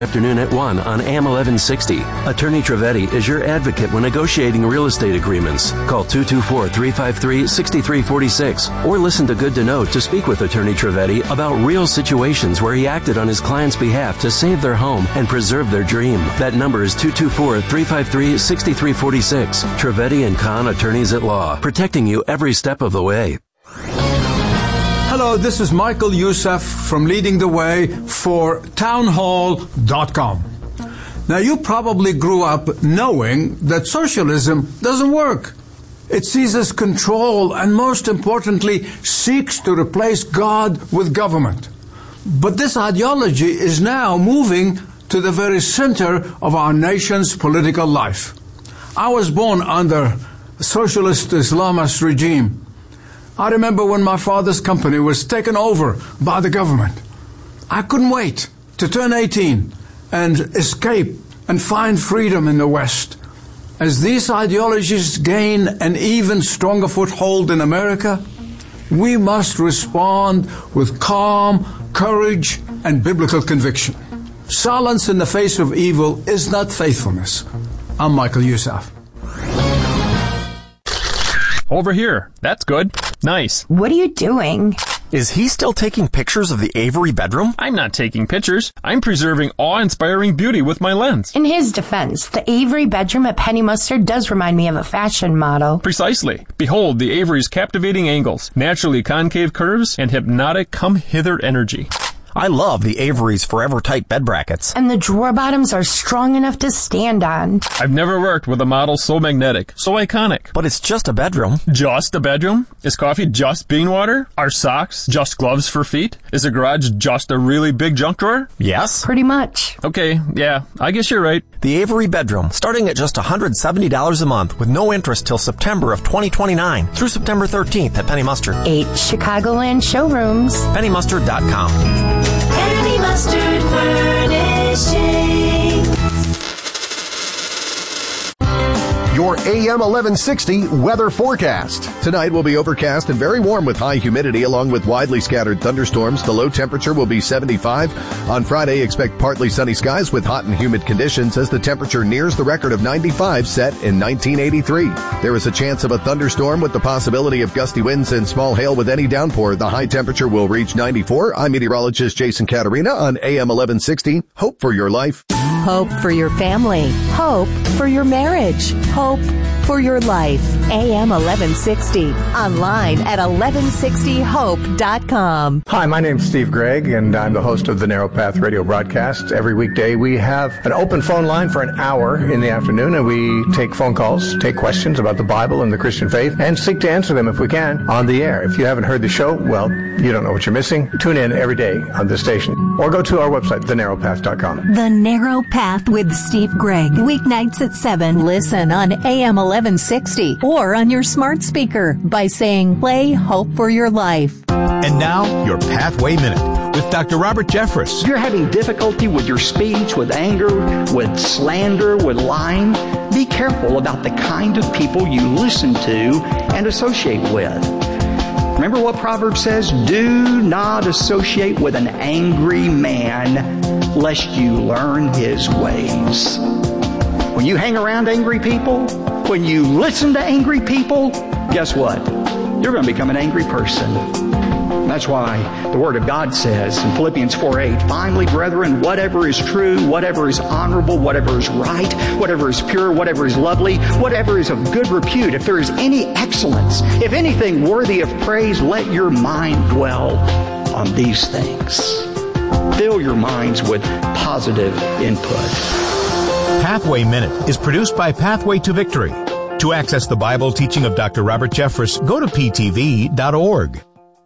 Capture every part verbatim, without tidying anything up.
Afternoon at one on A M eleven sixty. Attorney Trivedi is your advocate when negotiating real estate agreements. Call two two four, three five three, six three four six or listen to Good to Know to speak with Attorney Trivedi about real situations where he acted on his client's behalf to save their home and preserve their dream. That number is two two four, three five three, six three four six. Trivedi and Kahn Attorneys at Law, protecting you every step of the way. Hello, this is Michael Youssef from Leading the Way for townhall dot com. Now, you probably grew up knowing that socialism doesn't work. It seizes control and, most importantly, seeks to replace God with government. But this ideology is now moving to the very center of our nation's political life. I was born under a socialist Islamist regime. I remember when my father's company was taken over by the government. I couldn't wait to turn eighteen and escape and find freedom in the West. As these ideologies gain an even stronger foothold in America, we must respond with calm, courage, and biblical conviction. Silence in the face of evil is not faithfulness. I'm Michael Youssef. Over here. That's good. Nice. What are you doing? Is he still taking pictures of the Avery bedroom? I'm not taking pictures. I'm preserving awe-inspiring beauty with my lens. In his defense, the Avery bedroom at Penny Mustard does remind me of a fashion model. Precisely. Behold the Avery's captivating angles, naturally concave curves, and hypnotic come-hither energy. I love the Avery's Forever Tight bed brackets. And the drawer bottoms are strong enough to stand on. I've never worked with a model so magnetic, so iconic. But it's just a bedroom. Just a bedroom? Is coffee just bean water? Are socks just gloves for feet? Is a garage just a really big junk drawer? Yes. Pretty much. Okay, yeah, I guess you're right. The Avery bedroom, starting at just one hundred seventy dollars a month with no interest till September of twenty twenty-nine through September thirteenth at Penny Mustard. Eight Chicagoland showrooms. penny mustard dot com. Penny Mustard Furnishing. Your A M eleven sixty weather forecast. Tonight will be overcast and very warm with high humidity along with widely scattered thunderstorms. The low temperature will be seventy-five. On Friday, expect partly sunny skies with hot and humid conditions as the temperature nears the record of ninety-five set in nineteen eighty-three. There is a chance of a thunderstorm with the possibility of gusty winds and small hail with any downpour. The high temperature will reach ninety-four. I'm meteorologist Jason Caterina on A M eleven sixty. Hope for your life. Hope for your family. Hope for your marriage. Hope for your life. A M eleven sixty. Online at eleven sixty hope dot com. Hi, my name's Steve Gregg, and I'm the host of the Narrow Path radio broadcast. Every weekday we have an open phone line for an hour in the afternoon, and we take phone calls, take questions about the Bible and the Christian faith, and seek to answer them if we can on the air. If you haven't heard the show, well, you don't know what you're missing. Tune in every day on this station, or go to our website, the narrow path dot com. The Narrow Path with Steve Gregg. Weeknights at seven. Listen on A M eleven sixty or on your smart speaker by saying, play Hope for Your Life. And now, your Pathway Minute with Doctor Robert Jeffress. If you're having difficulty with your speech, with anger, with slander, with lying, be careful about the kind of people you listen to and associate with. Remember what Proverbs says? Do not associate with an angry man, lest you learn his ways. When you hang around angry people, when you listen to angry people, guess what? You're going to become an angry person. That's why the Word of God says in Philippians four eight, finally, brethren, whatever is true, whatever is honorable, whatever is right, whatever is pure, whatever is lovely, whatever is of good repute, if there is any excellence, if anything worthy of praise, let your mind dwell on these things. Fill your minds with positive input. Pathway Minute is produced by Pathway to Victory. To access the Bible teaching of Doctor Robert Jeffress, go to P T V dot org.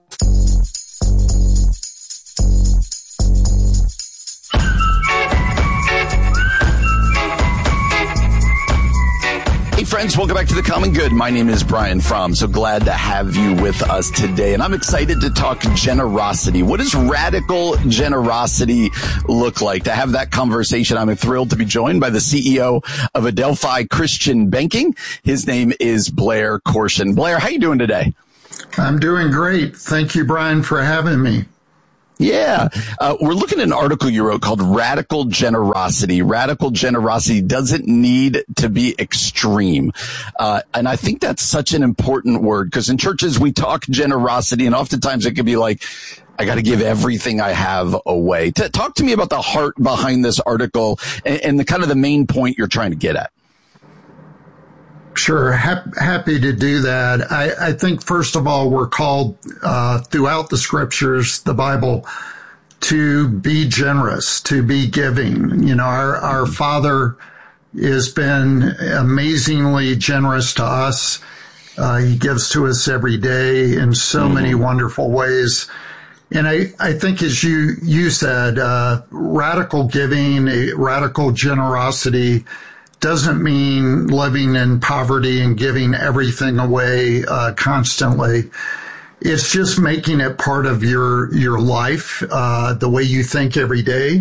Friends, welcome back to The Common Good. My name is Brian Fromm. So glad to have you with us today. And I'm excited to talk generosity. What does radical generosity look like? To have that conversation, I'm thrilled to be joined by the C E O of Adelphi Christian Banking. His name is Blair Korshin. Blair, how you doing today? I'm doing great. Thank you, Brian, for having me. Yeah. Uh, we're looking at an article you wrote called Radical Generosity. Radical generosity doesn't need to be extreme. Uh, and I think that's such an important word, because in churches we talk generosity, and oftentimes it can be like, I got to give everything I have away. T- talk to me about the heart behind this article and, and the kind of the main point you're trying to get at. Sure. Ha- happy to do that. I, I think, first of all, we're called uh, throughout the scriptures, the Bible, to be generous, to be giving. You know, our, our Father has been amazingly generous to us. Uh, he gives to us every day in so mm-hmm. many wonderful ways. And I, I think, as you, you said, uh, radical giving, radical generosity doesn't mean living in poverty and giving everything away uh, constantly. It's just making it part of your your life, uh, the way you think every day.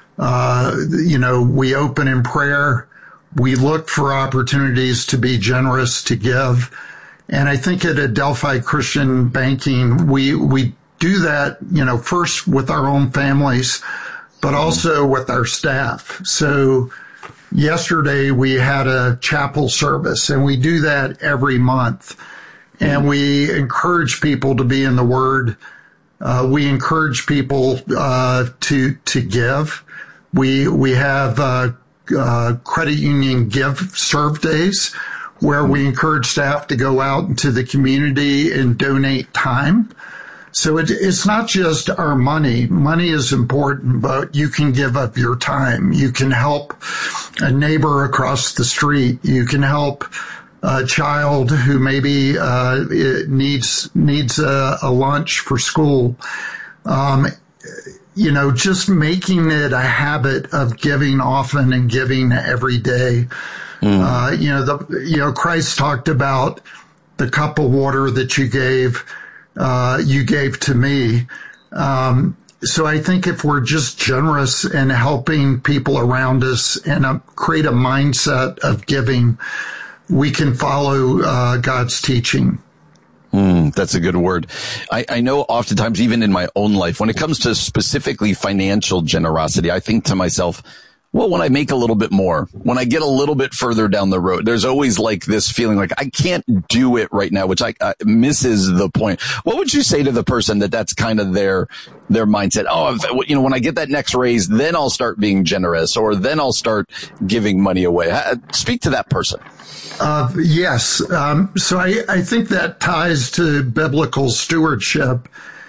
Uh, you know, we open in prayer. We look for opportunities to be generous, to give. And I think at Adelphi Christian Banking, we we do that, you know, first with our own families, but also with our staff. So yesterday, we had a chapel service, and we do that every month. And we encourage people to be in the Word. Uh, we encourage people uh, to to give. We we have uh, uh, credit union give serve days, where we encourage staff to go out into the community and donate time. So it, it's not just our money. Money is important, but you can give up your time. You can help a neighbor across the street. You can help a child who maybe uh, needs needs a, a lunch for school. Um, you know, just making it a habit of giving often and giving every day. Mm. Uh, you know, the you know Christ talked about the cup of water that you gave. Uh, you gave to me. Um, so I think if we're just generous in helping people around us and uh, create a mindset of giving, we can follow uh, God's teaching. Mm, that's a good word. I, I know oftentimes, even in my own life, when it comes to specifically financial generosity, I think to myself, well, when I make a little bit more, when I get a little bit further down the road, there's always like this feeling like I can't do it right now, which I uh, misses the point. What would you say to the person that that's kind of their, their mindset? Oh, if, you know, when I get that next raise, then I'll start being generous, or then I'll start giving money away. Speak to that person. Uh, yes. Um, so I, I think that ties to biblical stewardship,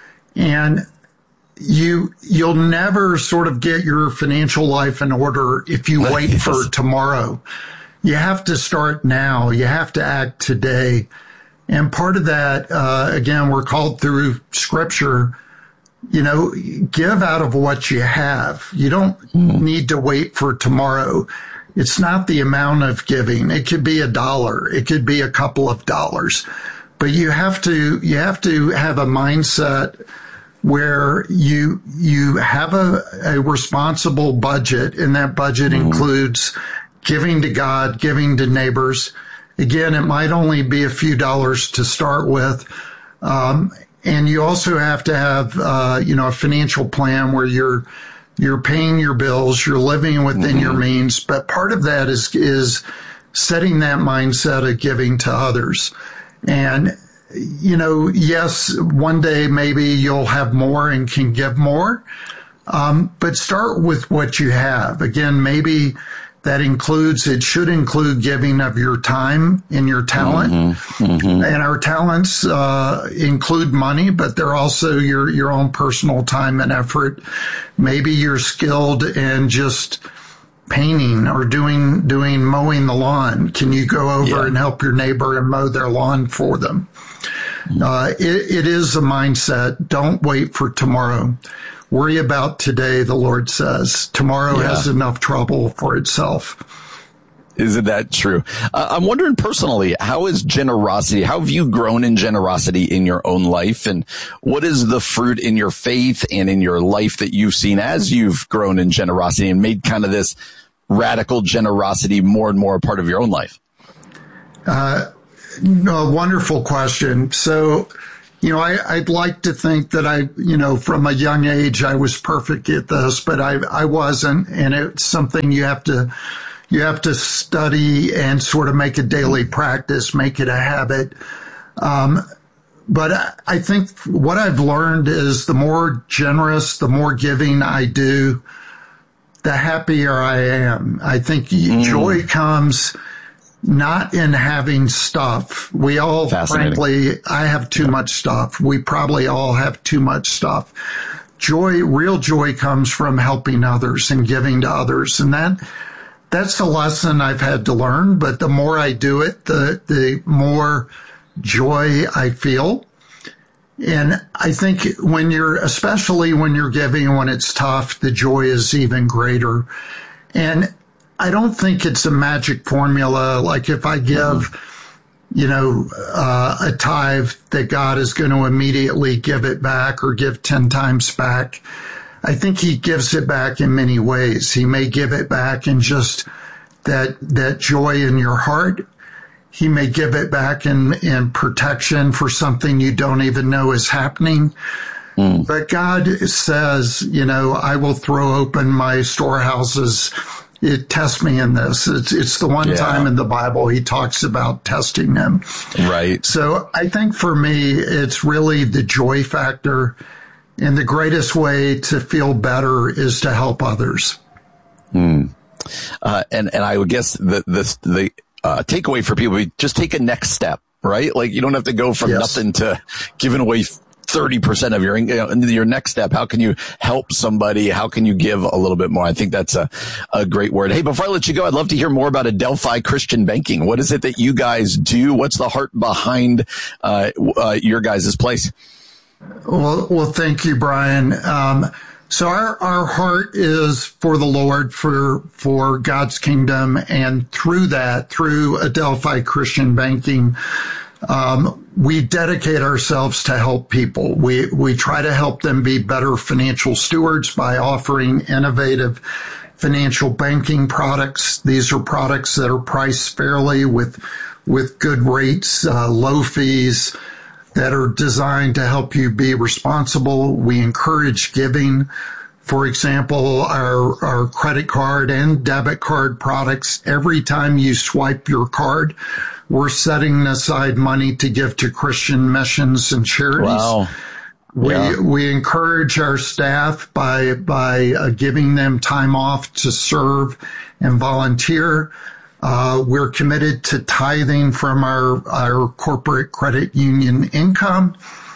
and You, you'll never sort of get your financial life in order if you wait yes. for tomorrow. You have to start now. You have to act today. And part of that, uh, again, we're called through scripture, you know, give out of what you have. You don't mm. need to wait for tomorrow. It's not the amount of giving. It could be a dollar. It could be a couple of dollars, but you have to, you have to have a mindset where you you have a, a responsible budget, and that budget mm. includes giving to God, giving to neighbors. Again, it might only be a few dollars to start with. Um, and you also have to have, uh, you know, a financial plan where you're you're paying your bills, you're living within mm. your means. But part of that is is setting that mindset of giving to others. And you know, yes, one day maybe you'll have more and can give more, um, but start with what you have. Again, maybe that includes, it should include giving of your time and your talent. Mm-hmm, mm-hmm. And our talents uh, include money, but they're also your, your own personal time and effort. Maybe you're skilled in just painting or doing doing mowing the lawn. Can you go over yeah. and help your neighbor and mow their lawn for them? Uh, it, it is a mindset. Don't wait for tomorrow. Worry about today, the Lord says. Tomorrow yeah. has enough trouble for itself. Isn't that true? Uh, I'm wondering personally, how is generosity, how have you grown in generosity in your own life? And what is the fruit in your faith and in your life that you've seen as you've grown in generosity and made kind of this radical generosity more and more a part of your own life? Uh, a wonderful question. So, you know, I, I'd like to think that I, you know, from a young age, I was perfect at this, but I, I wasn't. And it's something you have to, you have to study and sort of make a daily practice, make it a habit. Um, but I, I think what I've learned is the more generous, the more giving I do, the happier I am. I think mm. joy comes not in having stuff. We all, frankly, I have too much stuff. We probably all have too much stuff. Joy, real joy comes from helping others and giving to others. And that, that's a lesson I've had to learn. But the more I do it, the, the more joy I feel. And I think when you're, especially when you're giving, when it's tough, the joy is even greater. And I don't think it's a magic formula. Like if I give, you know, uh, a tithe that God is going to immediately give it back or give ten times back. I think he gives it back in many ways. He may give it back in just that, that joy in your heart. He may give it back in, in protection for something you don't even know is happening. Mm. But God says, you know, I will throw open my storehouses. It tests me in this. It's, it's the one yeah. time in the Bible he talks about testing them. Right. So I think for me, it's really the joy factor. And the greatest way to feel better is to help others. Mm. Uh, and, and I would guess the, the, the, uh, takeaway for people, just take a next step, right? Like you don't have to go from yes. nothing to giving away thirty percent of your, you know, your next step. How can you help somebody? How can you give a little bit more? I think that's a, a great word. Hey, before I let you go, I'd love to hear more about Adelphi Christian Banking. What is it that you guys do? What's the heart behind, uh, uh your guys' place? Well, well, thank you, Brian. Um, so our, our heart is for the Lord, for, for God's kingdom. And through that, through Adelphi Christian Banking, um, we dedicate ourselves to help people. We, we try to help them be better financial stewards by offering innovative financial banking products. These are products that are priced fairly with, with good rates, uh, low fees, that are designed to help you be responsible. We encourage giving. For example, our, our credit card and debit card products, every time you swipe your card, we're setting aside money to give to Christian missions and charities. Wow. We, yeah. we encourage our staff by, by uh, giving them time off to serve and volunteer. Uh, we're committed to tithing from our, our corporate credit union income.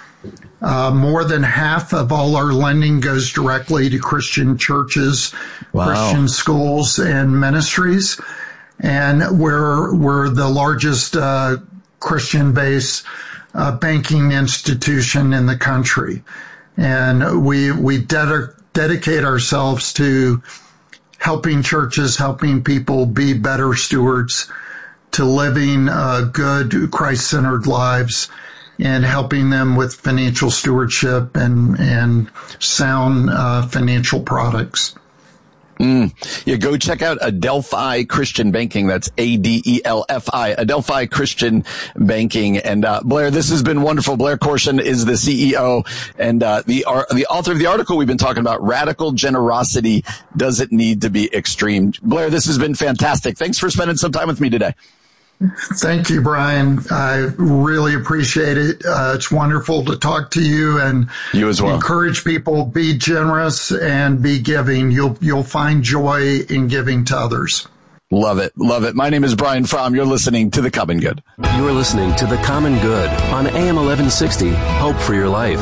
Uh, more than half of all our lending goes directly to Christian churches, wow. Christian schools, and ministries. And we're, we're the largest, uh, Christian-based, uh, banking institution in the country. And we, we ded- dedicate ourselves to helping churches, helping people be better stewards, to living uh, good Christ-centered lives, and helping them with financial stewardship and and sound uh, financial products. Mm. Yeah, go check out Adelphi Christian Banking. That's A D E L F I, Adelphi Christian Banking. And, uh, Blair, this has been wonderful. Blair Corson is the C E O and, uh, the, uh, the author of the article we've been talking about, Radical Generosity Doesn't Need to Be Extreme. Blair, this has been fantastic. Thanks for spending some time with me today. Thank you, Brian. I really appreciate it. Uh, it's wonderful to talk to you and you as well. Encourage people, be generous and be giving. You'll, you'll find joy in giving to others. Love it. Love it. My name is Brian Fromm. You're listening to The Common Good. You're listening to The Common Good on A M eleven sixty. Hope for your life.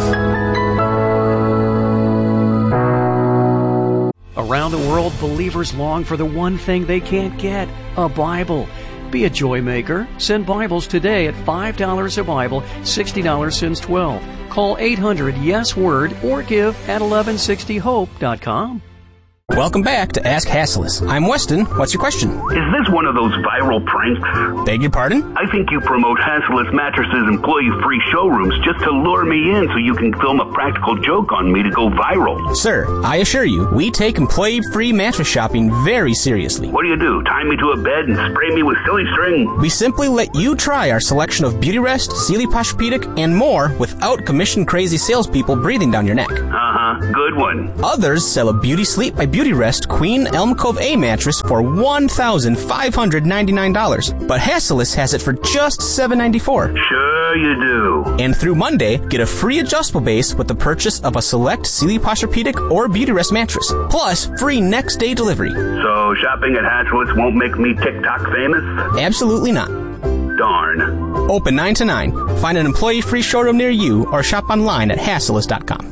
Around the world, believers long for the one thing they can't get, a Bible. Be a joy maker. Send Bibles today at five dollars a Bible, sixty dollars since twelve. Call eight hundred yes word or give at eleven sixty hope dot com. Welcome back to Ask Hasslis. I'm Weston. What's your question? Is this one of those viral pranks? Beg your pardon? I think you promote Hasslis Mattresses employee-free showrooms just to lure me in so you can film a practical joke on me to go viral. Sir, I assure you, we take employee-free mattress shopping very seriously. What do you do? Tie me to a bed and spray me with silly string? We simply let you try our selection of Beautyrest, Sealy Posturepedic, and more without commission-crazy salespeople breathing down your neck. Uh-huh. Good one. Others sell a Beauty Sleep by Beautyrest Queen Elm Cove A mattress for one thousand five hundred ninety-nine dollars, but Hasslis has it for just seven hundred ninety-four dollars. Sure you do. And through Monday, get a free adjustable base with the purchase of a select Sealy Posturepedic or Beautyrest mattress, plus free next day delivery. So shopping at Hasslis won't make me TikTok famous? Absolutely not. Darn. Open nine to nine. Find an employee-free showroom near you or shop online at hasslis dot com.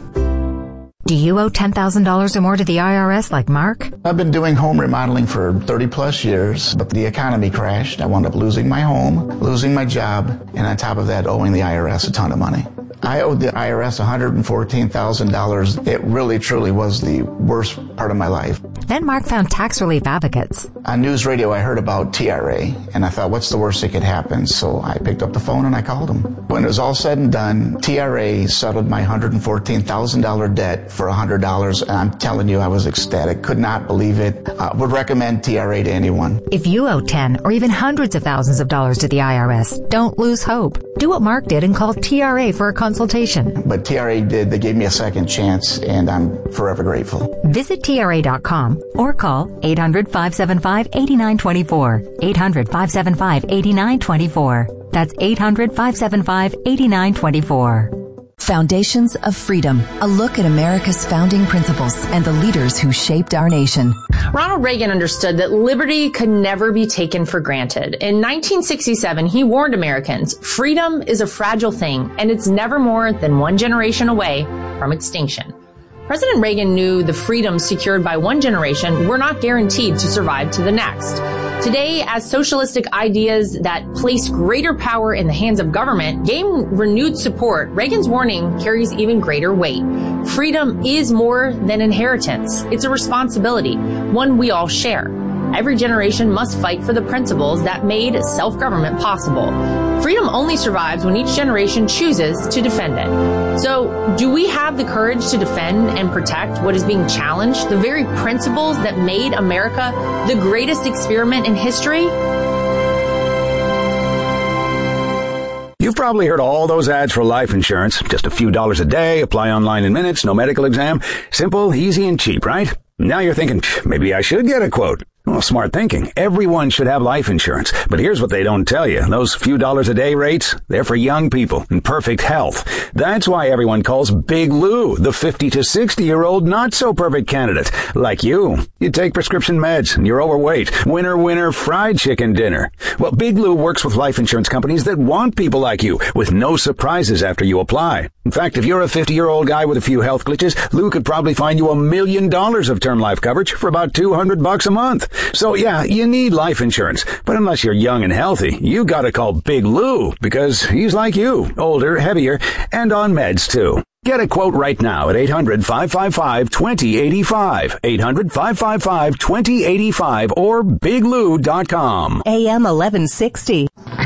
Do you owe ten thousand dollars or more to the I R S like Mark? I've been doing home remodeling for thirty plus years, but the economy crashed. I wound up losing my home, losing my job, and on top of that, owing the I R S a ton of money. I owed the I R S one hundred fourteen thousand dollars. It really, truly was the worst part of my life. Then Mark found Tax Relief Advocates. On news radio, I heard about T R A, and I thought, what's the worst that could happen? So I picked up the phone and I called them. When it was all said and done, T R A settled my one hundred fourteen thousand dollars debt for one hundred dollars, and I'm telling you, I was ecstatic. Could not believe it. Uh, would recommend T R A to anyone. If you owe ten or even hundreds of thousands of dollars to the I R S, don't lose hope. Do what Mark did and call T R A for a consultation. But T R A did. They gave me a second chance, and I'm forever grateful. Visit T R A dot com or call eight hundred, five seven five, eight nine two four. eight hundred, five seven five, eight nine two four. That's eight hundred, five seven five, eight nine two four. Foundations of Freedom, a look at America's founding principles and the leaders who shaped our nation. Ronald Reagan understood that liberty could never be taken for granted. In nineteen sixty-seven, he warned Americans, freedom is a fragile thing, and it's never more than one generation away from extinction. President Reagan knew the freedoms secured by one generation were not guaranteed to survive to the next. Today, as socialistic ideas that place greater power in the hands of government gain renewed support, Reagan's warning carries even greater weight. Freedom is more than inheritance. It's a responsibility, one we all share. Every generation must fight for the principles that made self-government possible. Freedom only survives when each generation chooses to defend it. So, do we have the courage to defend and protect what is being challenged, the very principles that made America the greatest experiment in history? You've probably heard all those ads for life insurance. Just a few dollars a day, apply online in minutes, no medical exam. Simple, easy, and cheap, right? Now you're thinking, maybe I should get a quote. Well, smart thinking. Everyone should have life insurance. But here's what they don't tell you. Those few dollars a day rates, they're for young people in perfect health. That's why everyone calls Big Lou the fifty to sixty year old not so perfect candidate. Like you. You take prescription meds and you're overweight. Winner, winner, fried chicken dinner. Well, Big Lou works with life insurance companies that want people like you with no surprises after you apply. In fact, if you're a fifty year old guy with a few health glitches, Lou could probably find you a million dollars of term life coverage for about two hundred bucks a month. So yeah, you need life insurance, but unless you're young and healthy, you gotta call Big Lou, because he's like you, older, heavier, and on meds too. Get a quote right now at eight hundred, five five five, two zero eight five, eight hundred, five five five, two zero eight five, or big lou dot com. A M eleven sixty.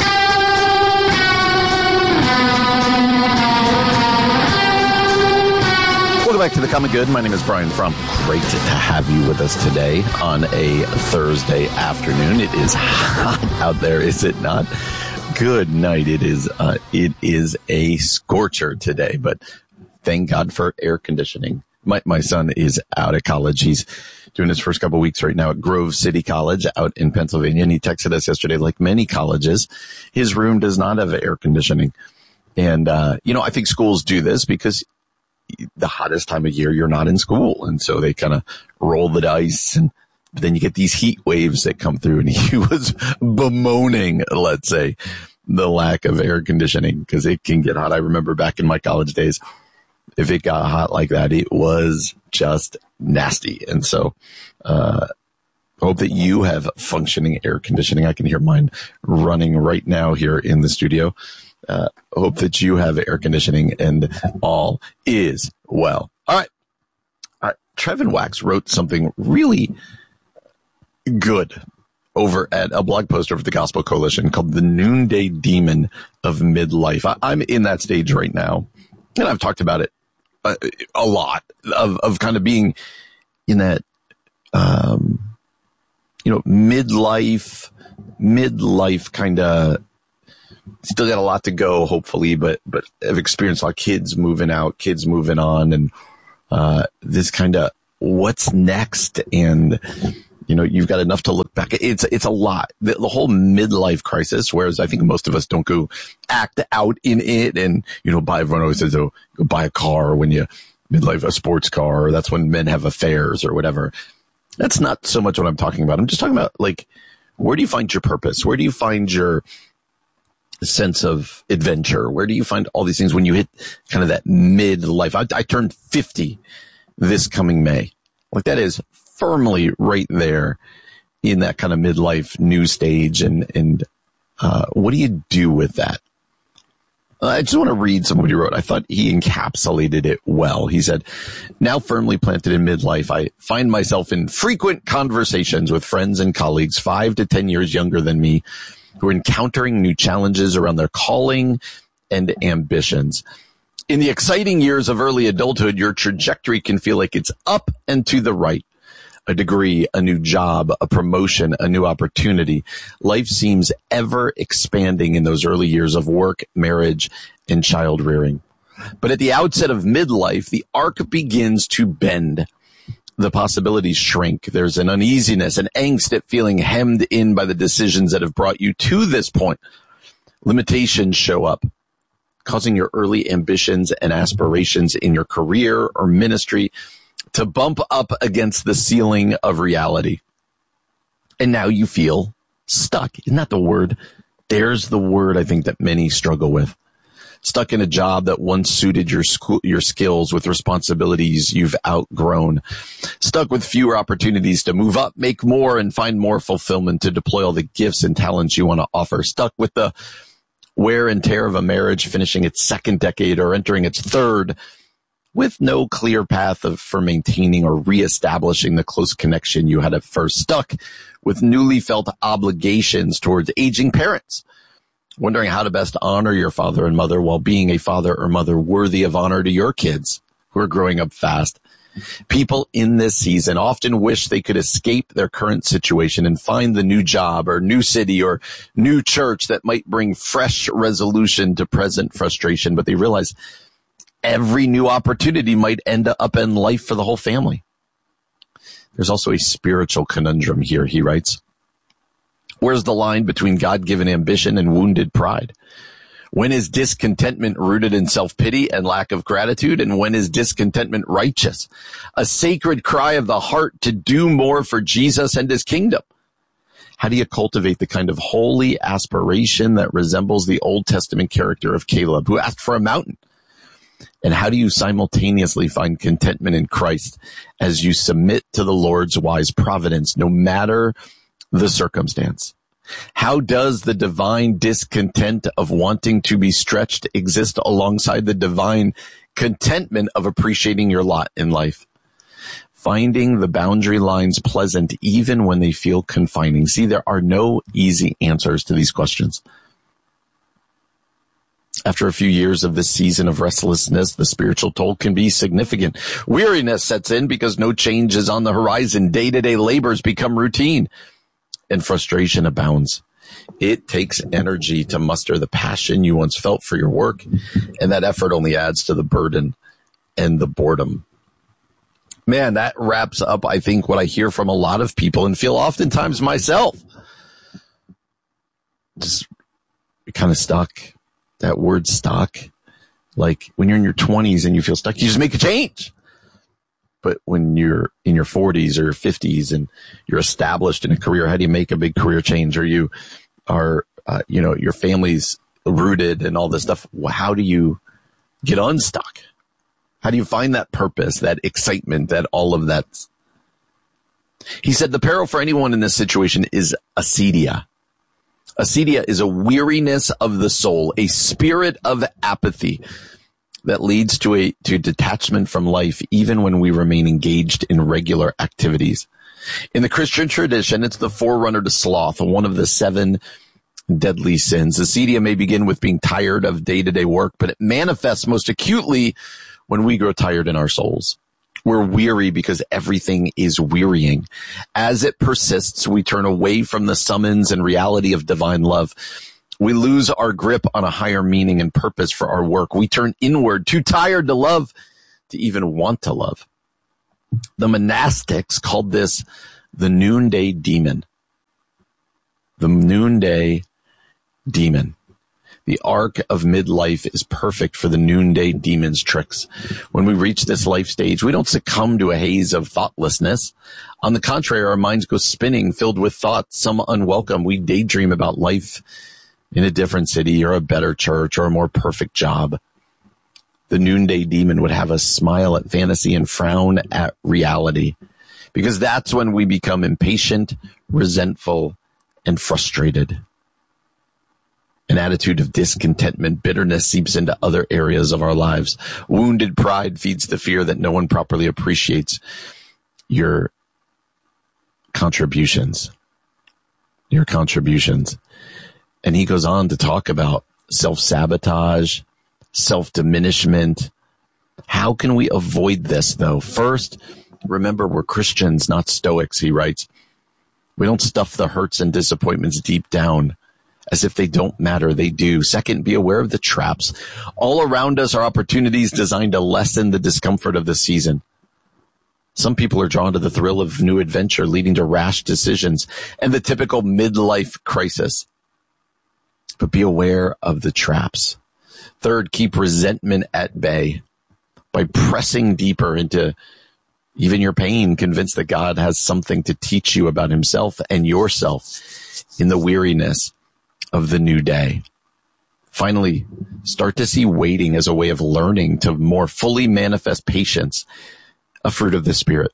Welcome back to The Common Good. My name is Brian Fromm. Great to have you with us today on a Thursday afternoon. It is hot out there, is it not? Good night. It is, uh, it is a scorcher today, but thank God for air conditioning. My, my son is out of college. He's doing his first couple of weeks right now at Grove City College out in Pennsylvania. And he texted us yesterday, like many colleges, his room does not have air conditioning. And, uh, you know, I think schools do this because the hottest time of year, you're not in school. And so they kind of roll the dice, and then you get these heat waves that come through. And he was bemoaning, let's say, the lack of air conditioning because it can get hot. I remember back in my college days, if it got hot like that, it was just nasty. And so, uh, hope that you have functioning air conditioning. I can hear mine running right now here in the studio. Uh, hope that you have air conditioning and all is well. All right. All right. Trevin Wax wrote something really good over at a blog post over at the Gospel Coalition called The Noonday Demon of Midlife. I, I'm in that stage right now, and I've talked about it a, a lot of, of kind of being in that, um, you know, midlife, midlife kind of, still got a lot to go, hopefully, but, but I've experienced a lot of kids moving out, kids moving on, and, uh, this kind of what's next. And, you know, you've got enough to look back. It's, it's a lot. The, the whole midlife crisis, whereas I think most of us don't go act out in it and, you know, buy, everyone always says, oh, go buy a car when you midlife, a sports car, or that's when men have affairs or whatever. That's not so much what I'm talking about. I'm just talking about, like, where do you find your purpose? Where do you find your sense of adventure? Where do you find all these things when you hit kind of that midlife? I, I turned fifty this coming May. Like, that is firmly right there in that kind of midlife new stage. And, and, uh, what do you do with that? I just want to read some of what he wrote. I thought he encapsulated it well. He said, now firmly planted in midlife, I find myself in frequent conversations with friends and colleagues five to ten years younger than me who are encountering new challenges around their calling and ambitions. In the exciting years of early adulthood, your trajectory can feel like it's up and to the right. A degree, a new job, a promotion, a new opportunity. Life seems ever expanding in those early years of work, marriage, and child rearing. But at the outset of midlife, the arc begins to bend. The possibilities shrink. There's an uneasiness, an angst at feeling hemmed in by the decisions that have brought you to this point. Limitations show up, causing your early ambitions and aspirations in your career or ministry to bump up against the ceiling of reality. And now you feel stuck. Isn't that the word? There's the word I think that many struggle with. Stuck in a job that once suited your school, your skills with responsibilities you've outgrown. Stuck with fewer opportunities to move up, make more, and find more fulfillment to deploy all the gifts and talents you want to offer. Stuck with the wear and tear of a marriage finishing its second decade or entering its third, with no clear path of, for maintaining or reestablishing the close connection you had at first. Stuck with newly felt obligations towards aging parents, wondering how to best honor your father and mother while being a father or mother worthy of honor to your kids who are growing up fast. People in this season often wish they could escape their current situation and find the new job or new city or new church that might bring fresh resolution to present frustration, but they realize every new opportunity might end up in life for the whole family. There's also a spiritual conundrum here, he writes. Where's the line between God-given ambition and wounded pride? When is discontentment rooted in self-pity and lack of gratitude? And when is discontentment righteous? A sacred cry of the heart to do more for Jesus and his kingdom. How do you cultivate the kind of holy aspiration that resembles the Old Testament character of Caleb, who asked for a mountain? And how do you simultaneously find contentment in Christ as you submit to the Lord's wise providence, no matter the circumstance? How does the divine discontent of wanting to be stretched exist alongside the divine contentment of appreciating your lot in life? Finding the boundary lines pleasant even when they feel confining. See, there are no easy answers to these questions. After a few years of this season of restlessness, the spiritual toll can be significant. Weariness sets in because no change is on the horizon. Day-to-day labors become routine, and frustration abounds. It takes energy to muster the passion you once felt for your work, and that effort only adds to the burden and the boredom. Man, that wraps up, I think, what I hear from a lot of people and feel oftentimes myself. Just kind of stuck. That word stuck, like when you're in your twenties and you feel stuck, you just make a change. But when you're in your forties or your fifties and you're established in a career, how do you make a big career change? Or you are, uh, you know, your family's rooted and all this stuff. How do you get unstuck? How do you find that purpose, that excitement, that all of that? He said the peril for anyone in this situation is acedia. Acedia is a weariness of the soul, a spirit of apathy. that leads to a to detachment from life even when we remain engaged in regular activities. In the Christian tradition, it's the forerunner to sloth, one of the seven deadly sins. Acedia may begin with being tired of day-to-day work, but it manifests most acutely when we grow tired in our souls. We're weary because everything is wearying. As it persists, we turn away from the summons and reality of divine love. We lose our grip on a higher meaning and purpose for our work. We turn inward, too tired to love, to even want to love. The monastics called this the noonday demon. The noonday demon. The arc of midlife is perfect for the noonday demon's tricks. When we reach this life stage, we don't succumb to a haze of thoughtlessness. On the contrary, our minds go spinning, filled with thoughts, some unwelcome. We daydream about life in a different city or a better church or a more perfect job. The noonday demon would have us smile at fantasy and frown at reality, because that's when we become impatient, resentful, and frustrated. An attitude of discontentment, bitterness seeps into other areas of our lives. Wounded pride feeds the fear that no one properly appreciates your contributions. Your contributions. And he goes on to talk about self-sabotage, self-diminishment. How can we avoid this, though? First, remember we're Christians, not Stoics, he writes. We don't stuff the hurts and disappointments deep down as if they don't matter. They do. Second, be aware of the traps. All around us are opportunities designed to lessen the discomfort of the season. Some people are drawn to the thrill of new adventure, leading to rash decisions and the typical midlife crisis. But be aware of the traps. Third, keep resentment at bay by pressing deeper into even your pain, convinced that God has something to teach you about himself and yourself in the weariness of the new day. Finally, start to see waiting as a way of learning to more fully manifest patience, a fruit of the Spirit.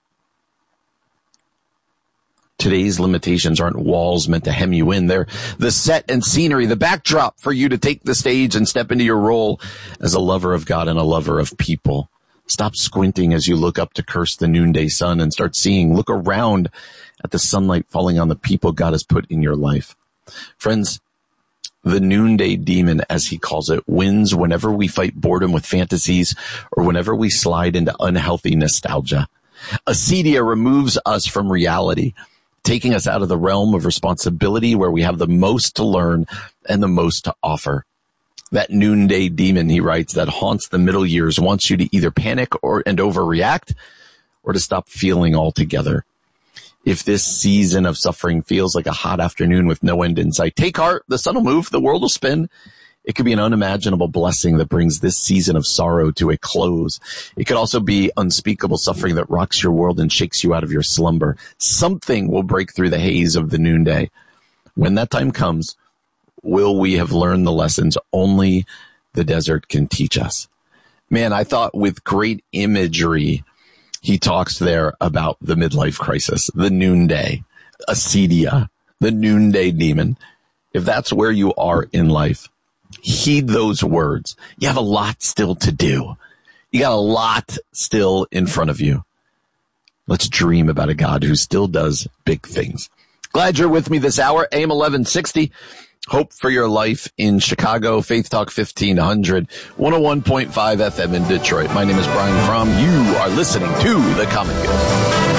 Today's limitations aren't walls meant to hem you in. They're the set and scenery, the backdrop for you to take the stage and step into your role as a lover of God and a lover of people. Stop squinting as you look up to curse the noonday sun and start seeing. Look around at the sunlight falling on the people God has put in your life. Friends, the noonday demon, as he calls it, wins whenever we fight boredom with fantasies or whenever we slide into unhealthy nostalgia. Acedia removes us from reality, taking us out of the realm of responsibility where we have the most to learn and the most to offer. That noonday demon, he writes, that haunts the middle years wants you to either panic or and overreact or to stop feeling altogether. If this season of suffering feels like a hot afternoon with no end in sight, take heart. The sun will move. The world will spin. It could be an unimaginable blessing that brings this season of sorrow to a close. It could also be unspeakable suffering that rocks your world and shakes you out of your slumber. Something will break through the haze of the noonday. When that time comes, will we have learned the lessons only the desert can teach us? Man, I thought with great imagery, he talks there about the midlife crisis, the noonday, acedia, the noonday demon. If that's where you are in life, heed those words. You have a lot still to do. You got a lot still in front of you. Let's dream about a God who still does big things. Glad you're with me this hour. A M eleven sixty. Hope for your life in Chicago. Faith Talk fifteen hundred. one oh one point five F M in Detroit. My name is Brian Fromm. You are listening to The Common Good.